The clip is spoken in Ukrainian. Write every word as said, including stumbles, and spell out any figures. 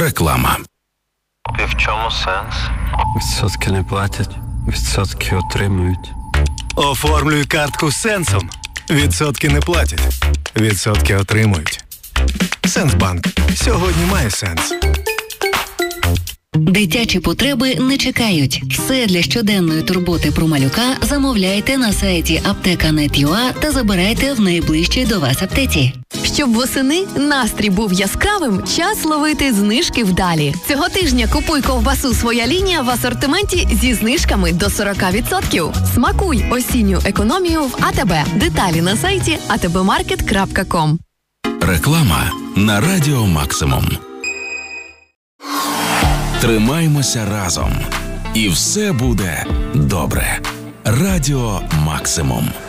Реклама. І в чому сенс? Відсотки не платять, відсотки отримують. Оформлюй картку з Сенсом. Відсотки не платять, відсотки отримують. Сенсбанк. Сьогодні має сенс. Дитячі потреби не чекають. Все для щоденної турботи про малюка замовляйте на сайті аптека крапка нет крапка ю а та забирайте в найближчій до вас аптеці. Щоб восени настрій був яскравим, час ловити знижки вдалі. Цього тижня купуй ковбасу «Своя лінія» в асортименті зі знижками до сорок відсотків. Смакуй осінню економію в АТБ. Деталі на сайті а те бе маркет крапка ком. Реклама на Радіо Максимум. Тримаймося разом. І все буде добре. Радіо Максимум.